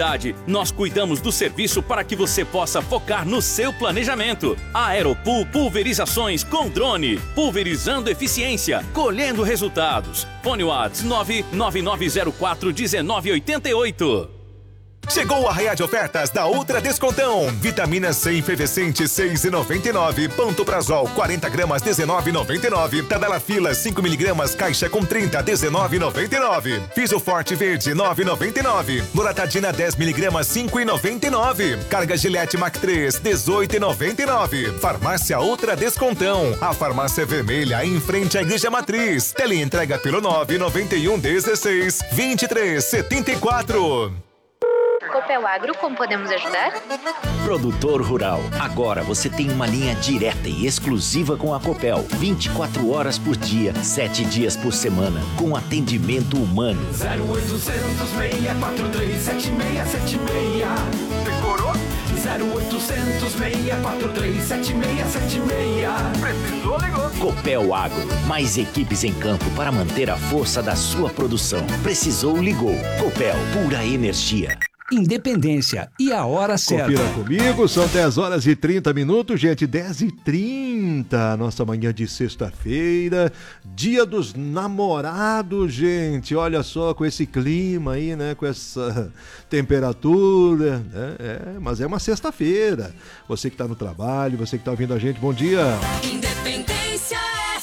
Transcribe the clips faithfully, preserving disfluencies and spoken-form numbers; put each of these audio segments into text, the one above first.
Nós cuidamos do serviço para que você possa focar no seu planejamento. Aeropool Pulverizações com drone, pulverizando eficiência, colhendo resultados. Fone Whats nove nove nove zero quatro um nove oito oito. Chegou a arraia de ofertas da Ultra Descontão. Vitamina C efervescente seis reais e noventa e nove. Pantoprazol quarenta gramas dezenove reais e noventa e nove. Tadalafila cinco miligramas caixa com trinta dezenove reais e noventa e nove. Fisioforte verde nove reais e noventa e nove. Loratadina dez miligramas cinco reais e noventa e nove. Carga Gillette Mac três dezoito reais e noventa e nove. Farmácia Ultra Descontão. A farmácia vermelha em frente à Igreja Matriz. Teleentrega pelo nove nove um dezesseis vinte e três setenta e quatro. Copel Agro, como podemos ajudar? Produtor rural, agora você tem uma linha direta e exclusiva com a Copel. vinte e quatro horas por dia, sete dias por semana, com atendimento humano. zero oitocentos, seis quatro três, sete seis sete seis. Decorou? zero oitocentos, seis quatro três, sete seis sete seis. Precisou, ligou. Copel Agro, mais equipes em campo para manter a força da sua produção. Precisou, ligou. Copel, pura energia. Independência e a hora certa. Confira comigo, são dez horas e trinta minutos, gente, dez e trinta, nossa manhã de sexta-feira, dia dos namorados, gente, olha só, com esse clima aí, né, com essa temperatura, né, é, mas é uma sexta-feira, você que tá no trabalho, você que tá ouvindo a gente, bom dia. Independência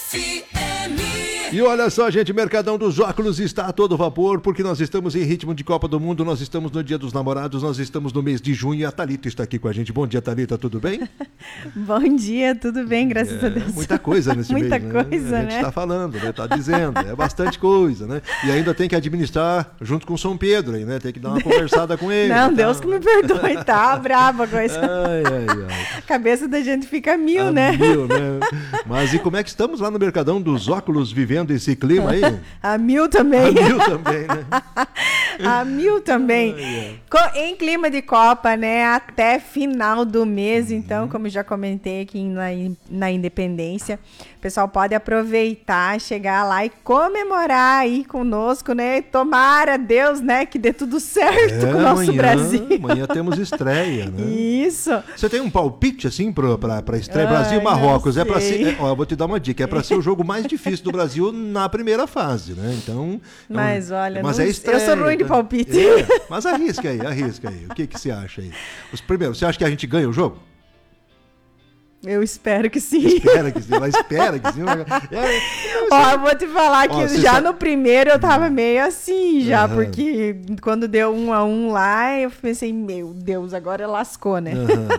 F M. E olha só, gente, Mercadão dos Óculos está a todo vapor, porque nós estamos em ritmo de Copa do Mundo, nós estamos no Dia dos Namorados, nós estamos no mês de junho e a Thalita está aqui com a gente. Bom dia, Thalita, tudo bem? Bom dia, tudo bem, graças é, a Deus. Muita coisa nesse muita mês, coisa, né? A gente né? está falando, né? Tá dizendo, é bastante coisa, né? E ainda tem que administrar junto com São Pedro aí, né? Tem que dar uma conversada com ele. Não, tá? Deus que me perdoe, tá brava com isso. Ai, ai, ai. A cabeça da gente fica mil, a né? Mil, né? Mas e como é que estamos lá no Mercadão dos Óculos, vivendo esse clima aí? A mil também. A mil também, né? A mil também. Ai, ai. Em clima de Copa, né? Até final do mês, então, uhum. Como já comentei aqui na, na Independência, o pessoal pode aproveitar, chegar lá e comemorar aí conosco, né? Tomara Deus, né? Que dê tudo certo é, com o nosso amanhã, Brasil. Amanhã temos estreia, né? Isso. Você tem um palpite, assim, pra, pra, pra estreia? Ai, Brasil e Marrocos. É pra sei. ser, é, ó, eu vou te dar uma dica. É pra ser o jogo mais difícil do Brasil na primeira fase, né? Então... Mas é um, olha, mas não, é estreia, eu sou ruim de palpite. É, mas arrisca aí, arrisca aí. O que que você acha aí? Os, primeiro, você acha que a gente ganha o jogo? Eu espero que sim. Espera que sim, ela espera que sim. É, Ó, eu vou te falar que Ó, já sabe... no primeiro eu tava meio assim, já, uhum. Porque quando deu um a um lá, eu pensei, meu Deus, agora lascou, né? Uhum.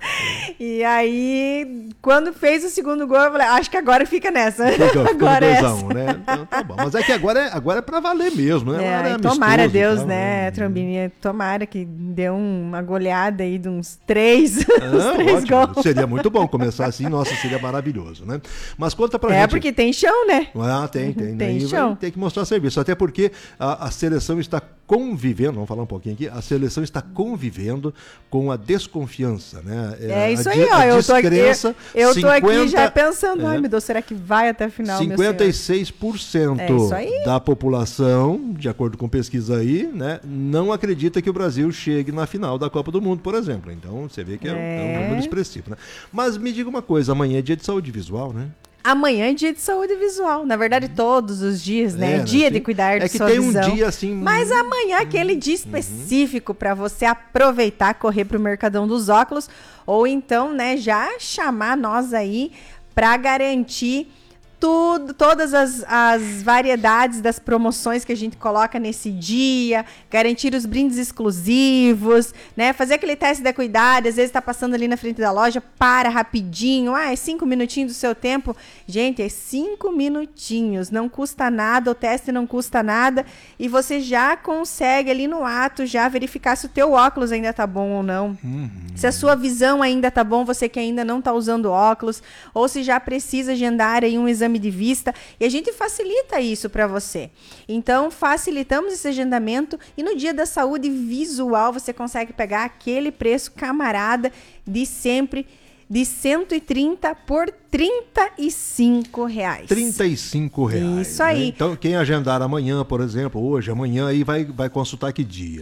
E aí, quando fez o segundo gol, eu falei, acho que agora fica nessa. Fica, fica agora é essa. né? Então, tá bom. Mas é que agora é, agora é pra valer mesmo, né? É, é tomara Deus, tal, né, Trombinha? Tomara que dê uma goleada aí de uns três, ah, uns três ótimo. gols. Seria muito bom começar assim, nossa, seria maravilhoso, né? Mas conta pra é, gente. É, porque tem chão, né? Ah, tem, tem. Tem Daí chão. Tem que mostrar serviço. Até porque a, a seleção está convivendo, vamos falar um pouquinho aqui, a seleção está convivendo com a desconfiança, né? É, é isso a, aí, ó. a Eu tô aqui, eu tô cinquenta, aqui já pensando, é, ai meu Deus, será que vai até a final, cinquenta e seis por cento é isso aí. da população, de acordo com pesquisa aí, né, não acredita que o Brasil chegue na final da Copa do Mundo, por exemplo. Então, você vê que é, é. é um número expressivo, né? Mas me diga uma coisa, amanhã é dia de saúde visual, né? Amanhã é dia de saúde visual. Na verdade, todos os dias, né? É, dia assim, de cuidar é de que sua tem visão. um dia assim... Mas amanhã, aquele dia específico uhum. para você aproveitar, correr pro Mercadão dos Óculos, ou então, né, já chamar nós aí para garantir tudo, todas as, as variedades das promoções que a gente coloca nesse dia, garantir os brindes exclusivos, né? Fazer aquele teste da cuidado, às vezes tá passando ali na frente da loja, para rapidinho, ah, é cinco minutinhos do seu tempo. Gente, é cinco minutinhos, não custa nada, o teste não custa nada, e você já consegue ali no ato já verificar se o teu óculos ainda tá bom ou não. Uhum. Se a sua visão ainda tá bom, você que ainda não tá usando óculos, ou se já precisa agendar aí um exame de vista, e a gente facilita isso para você. Então, facilitamos esse agendamento e no dia da saúde visual você consegue pegar aquele preço camarada de sempre, de cento e trinta por trinta e cinco reais. trinta e cinco reais. Isso aí. Né? Então, quem agendar amanhã, por exemplo, hoje, amanhã, aí vai, vai consultar que dia?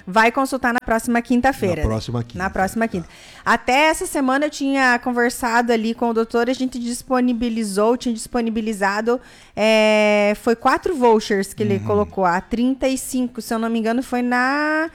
vai consultar na próxima quinta-feira. Na próxima quinta. Na próxima quinta. Até essa semana eu tinha conversado ali com o doutor, a gente disponibilizou, tinha disponibilizado, é, foi quatro vouchers que ele Uhum. colocou, a trinta e cinco, se eu não me engano, foi na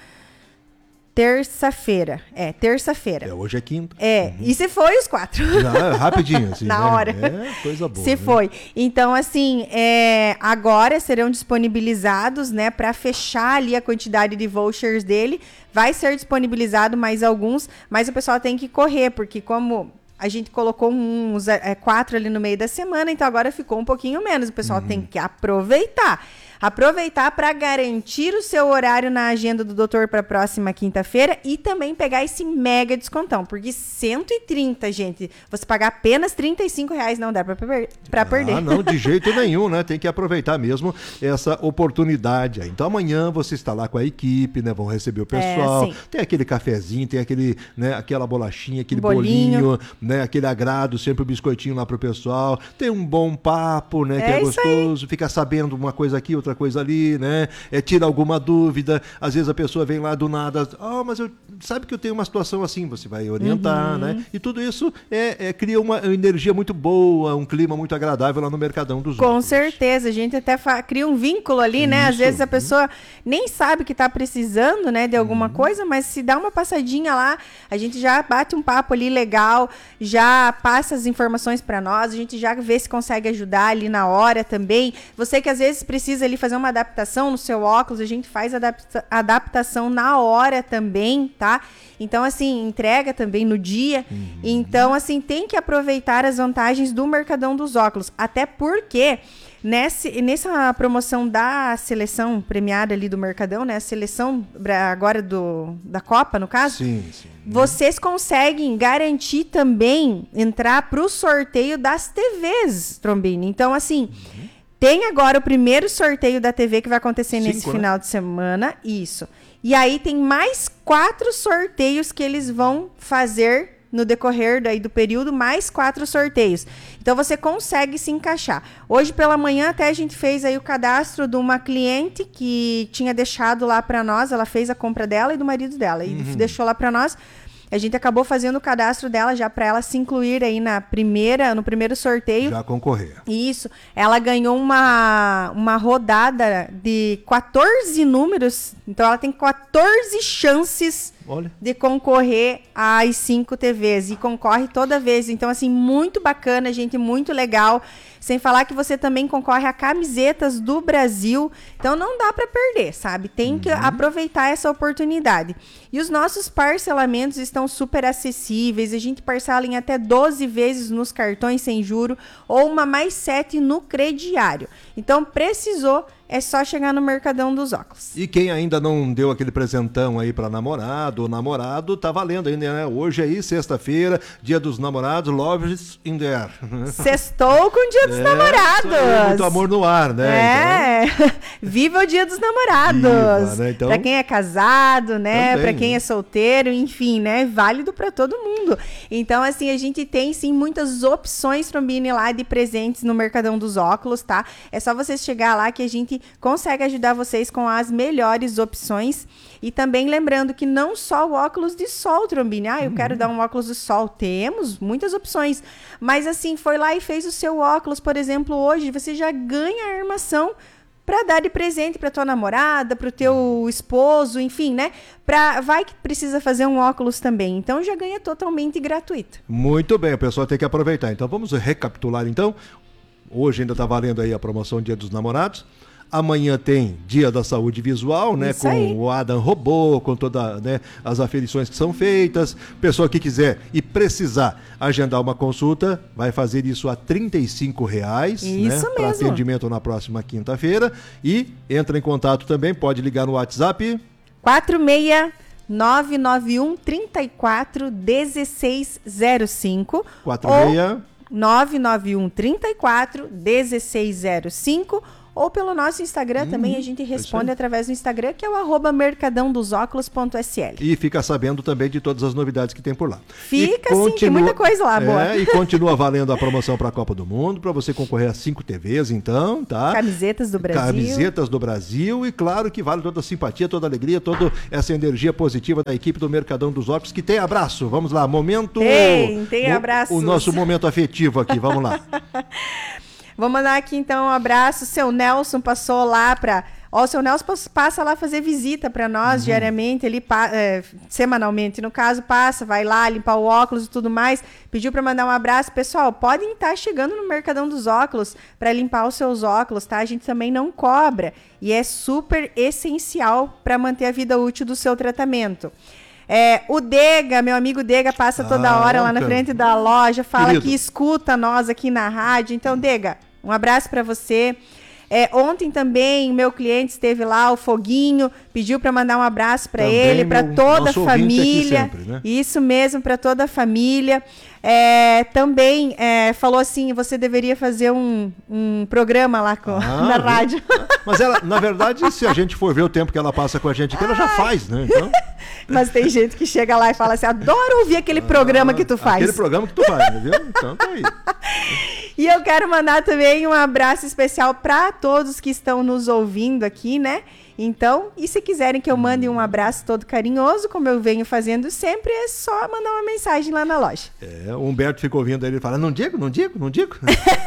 terça-feira. É, terça-feira. É, hoje é quinta. É, e se foi os quatro. Já, rapidinho, assim, Na né? hora. É, coisa boa. Se né? foi. Então, assim, é, agora serão disponibilizados, né, para fechar ali a quantidade de vouchers dele. Vai ser disponibilizado mais alguns, mas o pessoal tem que correr, porque como a gente colocou uns é, quatro ali no meio da semana, então agora ficou um pouquinho menos. O pessoal Uhum. tem que aproveitar. Aproveitar para garantir o seu horário na agenda do doutor para a próxima quinta-feira e também pegar esse mega descontão, porque cento e trinta, gente, você pagar apenas trinta e cinco reais não dá para per perder. Ah, não, de jeito nenhum, né? Tem que aproveitar mesmo essa oportunidade. aí. Então amanhã você está lá com a equipe, né? Vão receber o pessoal. sim. Tem aquele cafezinho, tem aquele, né? Aquela bolachinha, aquele Bolinho. bolinho, né? Aquele agrado, sempre o biscoitinho lá pro pessoal. Tem um bom papo, né? Que É é isso aí. gostoso. Fica sabendo uma coisa aqui, outra coisa ali, né? É, tira alguma dúvida. Às vezes a pessoa vem lá do nada, ah, mas eu sabe que eu tenho uma situação assim, você vai orientar, Uhum. né? E tudo isso é, é, cria uma energia muito boa, um clima muito agradável lá no Mercadão dos Com Óculos. certeza, a gente até fa- cria um vínculo ali, né? Às Isso. vezes a pessoa nem sabe que tá precisando, né, de alguma Uhum. coisa, mas se dá uma passadinha lá, a gente já bate um papo ali legal, já passa as informações para nós, a gente já vê se consegue ajudar ali na hora também. Você que às vezes precisa ali fazer uma adaptação no seu óculos, a gente faz adapta- adaptação na hora também, tá? Então, assim, entrega também no dia. Uhum. Então, assim, tem que aproveitar as vantagens do Mercadão dos Óculos. Até porque nesse, nessa promoção da seleção premiada ali do Mercadão, né? A seleção bra- agora do, da Copa, no caso. Sim, sim. Vocês conseguem garantir também entrar para o sorteio das T Vs, Trombini. Então, assim, Uhum. tem agora o primeiro sorteio da T V que vai acontecer nesse Cinco, né? final de semana. Isso. E aí tem mais quatro sorteios que eles vão fazer no decorrer daí do período, mais quatro sorteios. Então você consegue se encaixar. Hoje pela manhã até a gente fez aí o cadastro de uma cliente que tinha deixado lá para nós, ela fez a compra dela e do marido dela e Uhum. deixou lá para nós. A gente acabou fazendo o cadastro dela já para ela se incluir aí na primeira, no primeiro sorteio. Já concorrer. Isso. Ela ganhou uma, uma rodada de quatorze números. Então, ela tem quatorze chances Olha. de concorrer às cinco T Vs. E concorre toda vez. Então, assim, muito bacana, gente, muito legal. Sem falar que você também concorre a camisetas do Brasil. Então, não dá para perder, sabe? Tem que aproveitar essa oportunidade. E os nossos parcelamentos estão super acessíveis. A gente parcela em até doze vezes nos cartões sem juro ou uma mais sete no crediário. Então, precisou, é só chegar no Mercadão dos Óculos. E quem ainda não deu aquele presentão aí pra namorado ou namorado, tá valendo ainda, né? Hoje aí, sexta-feira, dia dos namorados, Love is in the air. Sextou com o Dia dos É, Namorados. isso aí, muito amor no ar, né? É, viva o Dia dos Namorados. Viva, né? Então- Pra quem é casado, né? Também, Pra quem né? é solteiro, enfim, né? Válido pra todo mundo. Então, assim, a gente tem sim muitas opções, Trombini, lá de presentes no Mercadão dos Óculos, tá? É só vocês chegar lá que a gente consegue ajudar vocês com as melhores opções. E também lembrando que não só o óculos de sol, Trombini. Ah, eu quero dar um óculos de sol. Temos muitas opções. Mas assim, foi lá e fez o seu óculos, por exemplo, hoje, você já ganha a armação para dar de presente para tua namorada, para o teu esposo, enfim, né? Pra, vai que precisa fazer um óculos também. Então já ganha totalmente gratuito. Muito bem, o pessoal tem que aproveitar. Então vamos recapitular então. Hoje ainda tá valendo aí a promoção Dia dos Namorados. Amanhã tem Dia da Saúde Visual, né? Isso Com aí. o Adam Robô, com todas, né, as aferições que são feitas. Pessoa que quiser e precisar agendar uma consulta, vai fazer isso a trinta e cinco reais. Isso né, para mesmo. atendimento na próxima quinta-feira. E entra em contato também, pode ligar no WhatsApp. quatro seis nove nove um, três quatro, um seis zero cinco. quatro ou seis nove nove um, três quatro, um seis zero cinco. ou pelo nosso Instagram Uhum. também, a gente responde É através do Instagram, que é o arroba mercadão dos óculos ponto s l. E fica sabendo também de todas as novidades que tem por lá. Fica E sim, tem muita coisa lá, boa. É, e continua valendo a promoção para a Copa do Mundo, para você concorrer a cinco T Vs, então, tá? Camisetas do Brasil. Camisetas do Brasil e claro que vale toda a simpatia, toda a alegria, toda essa energia positiva da equipe do Mercadão dos Óculos, que tem abraço. Vamos lá, momento... Tem, tem o, abraços. O nosso momento afetivo aqui, vamos lá. Vou mandar aqui então um abraço. Seu Nelson passou lá para... Ó, o seu Nelson passa lá fazer visita para nós Uhum. diariamente, ele é, semanalmente, no caso, passa, vai lá limpar o óculos e tudo mais. Pediu para mandar um abraço. Pessoal, podem estar chegando no Mercadão dos Óculos para limpar os seus óculos, tá? A gente também não cobra e é super essencial para manter a vida útil do seu tratamento. É, o Dega, meu amigo Dega, passa toda Ah, hora lá na cara. frente da loja, fala Querido. que escuta nós aqui na rádio. Então, Dega, um abraço para você. É, ontem também, meu cliente esteve lá, o Foguinho, pediu para mandar um abraço para Também ele, para meu- toda a nosso ouvinte aqui família. sempre, né? Isso mesmo, para toda a família. É, também é, falou assim, você deveria fazer um, um programa lá com, Ah, na viu? rádio. Mas ela, na verdade, se a gente for ver o tempo que ela passa com a gente aqui, ela já faz, né? Então, Mas tem gente que chega lá e fala assim, adoro ouvir aquele programa que tu faz. aquele programa que tu faz, viu? Então tá aí. E eu quero mandar também um abraço especial para todos que estão nos ouvindo aqui, né? Então, e se quiserem que eu mande um abraço todo carinhoso, como eu venho fazendo sempre, é só mandar uma mensagem lá na loja. É, o Humberto ficou ouvindo ele e fala, não digo, não digo, não digo.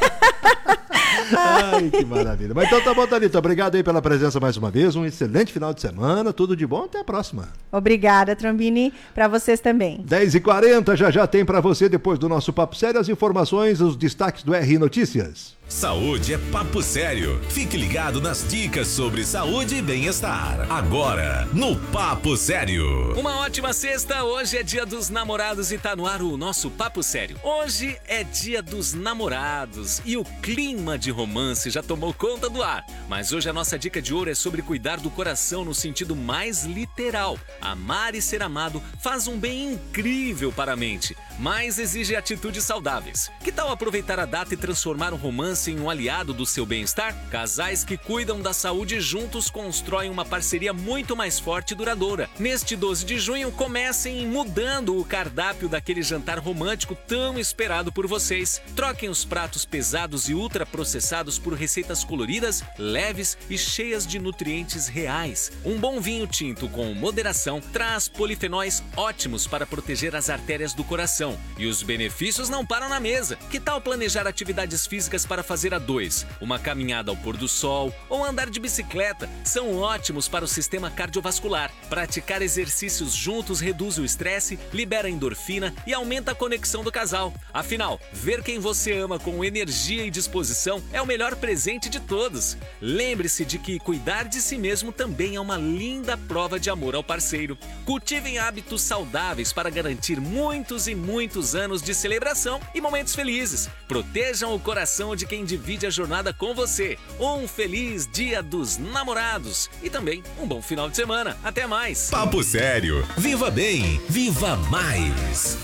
Ai, que maravilha. Mas então tá bom, Thalita. Obrigado aí pela presença mais uma vez. Um excelente final de semana. Tudo de bom. Até a próxima. Obrigada, Trombini, para vocês também. dez e quarenta já já tem pra você, depois do nosso Papo Sério, as informações, os destaques do R I Notícias. Saúde é papo sério. Fique ligado nas dicas sobre saúde e bem-estar. Agora, no Papo Sério. Uma ótima sexta, hoje é dia dos namorados e tá no ar o nosso Papo Sério. Hoje é dia dos namorados e o clima de romance já tomou conta do ar. Mas hoje a nossa dica de ouro é sobre cuidar do coração no sentido mais literal. Amar e ser amado faz um bem incrível para a mente, mas exige atitudes saudáveis. Que tal aproveitar a data e transformar um romance em um aliado do seu bem-estar? Casais que cuidam da saúde juntos constroem uma parceria muito mais forte e duradoura. Neste doze de junho, comecem mudando o cardápio daquele jantar romântico tão esperado por vocês. Troquem os pratos pesados e ultraprocessados por receitas coloridas, leves e cheias de nutrientes reais. Um bom vinho tinto com moderação traz polifenóis ótimos para proteger as artérias do coração. E os benefícios não param na mesa. Que tal planejar atividades físicas para fazer a dois? Uma caminhada ao pôr do sol ou andar de bicicleta são ótimos para o sistema cardiovascular. Praticar exercícios juntos reduz o estresse, libera endorfina e aumenta a conexão do casal. Afinal, ver quem você ama com energia e disposição é o melhor presente de todos. Lembre-se de que cuidar de si mesmo também é uma linda prova de amor ao parceiro. Cultivem hábitos saudáveis para garantir muitos e muitos anos de celebração e momentos felizes. Protejam o coração de quem divide a jornada com você. Um feliz Dia dos Namorados e também um bom final de semana. Até mais! Papo Sério. Viva bem, viva mais.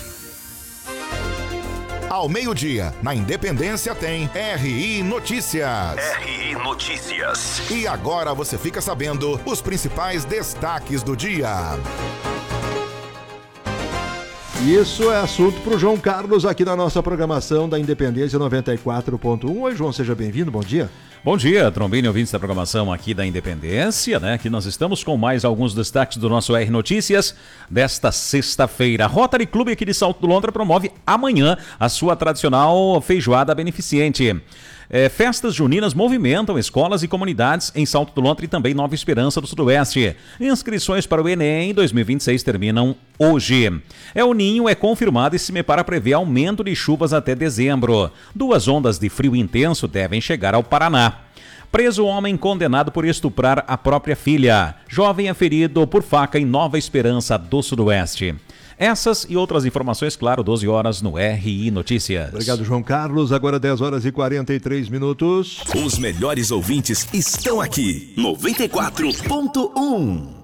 Ao meio-dia, na Independência tem R I Notícias. R I Notícias. E agora você fica sabendo os principais destaques do dia. Isso é assunto para o João Carlos aqui na nossa programação da Independência noventa e quatro ponto um. Oi, João, seja bem-vindo, bom dia. Bom dia, Trombini, ouvintes da programação aqui da Independência, né? Aqui nós estamos com mais alguns destaques do nosso R Notícias desta sexta-feira. A Rotary Clube aqui de Salto do Lontra promove amanhã a sua tradicional feijoada beneficente. É, festas juninas movimentam escolas e comunidades em Salto do Lontra e também Nova Esperança do Sudoeste. Inscrições para o Enem dois mil e vinte e seis terminam hoje. El Ninho é confirmado e Cimepar prevê aumento de chuvas até dezembro. Duas ondas de frio intenso devem chegar ao Paraná. Preso homem condenado por estuprar a própria filha. Jovem é ferido por faca em Nova Esperança do Sudoeste. Essas e outras informações, claro, doze horas no R I Notícias. Obrigado, João Carlos. Agora dez horas e quarenta e três minutos. Os melhores ouvintes estão aqui. noventa e quatro ponto um.